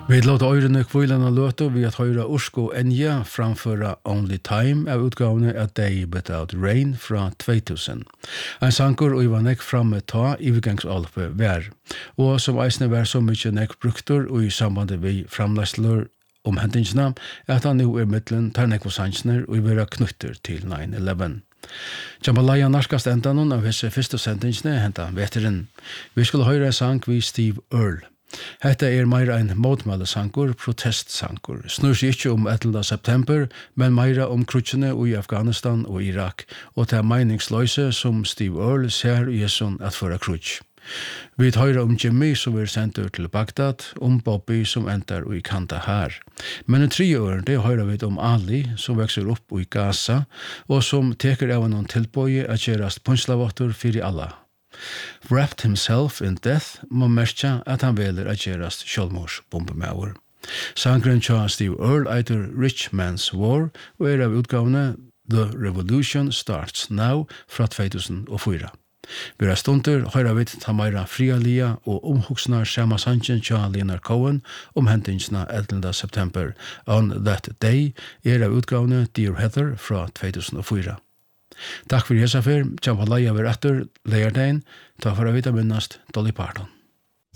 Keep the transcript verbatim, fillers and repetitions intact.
Vi låter øyrene kvilene løte ved at høyre Ursko Enja framføre Only Time av utgavene av Day Without Rain fra tvåtusen. En sanger og var nekk framme ta ivergangsalpe vær, og som eisne var så mye nekk brukter og i sambandet vi framlegsler om hendingsene, at han nå er middelen tar nekk og sangsner og være knutter til nine eleven. Jambalaya narskast enda noen av hese første sendingsene henta veteren. Vi skulle høre en sang ved Steve Earle. Hetta er meira ein mótmælasangur, protestsangur. Snur seg ikkje om ellevte september, men meira om krutsjene i Afghanistan og Irak, og det er meiningsløse som Steve Earle ser i Jesun at føra krutsj. Vi høyrer om Jimmy som er sendt ut til Bagdad, om Bobby som ender i Kandahar. Men i tre år det høyrer vi om Ali som vekser opp i Gaza, og som teker av noen tilbøye at gjerast punslavotter fyrir Allah. Wrapped himself in death må merke at han veler at gjerast sjølvmordsbombemauer. Sangren tja Steve Earle eiter Rich Man's War og er av utgavene The Revolution Starts Now fra tvåtusenfyra. Vi er stunder høyra vidt ta meira frialia og omhugsnar sama sangen tja Leonard Cohen om hendingsna ellevte september. On That Day er av utgavene Dear Heather fra tvåtusenfyra. Takk for Jesafer, Jambalaya ver etter, leierdein, ta for å vite minnast Dolly Parton.